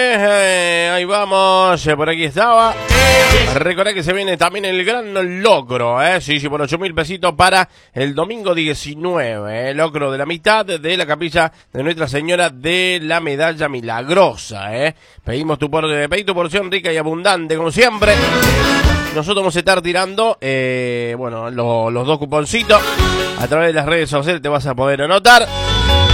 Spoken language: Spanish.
Ahí vamos, por aquí estaba. Recordá que se viene también el gran locro, sí, por 8.000 pesitos para el domingo 19, locro de la mitad de la capilla de Nuestra Señora de la Medalla Milagrosa, Pedimos pedí tu porción rica y abundante, como siempre. Nosotros vamos a estar tirando, los dos cuponcitos. A través de las redes sociales te vas a poder anotar.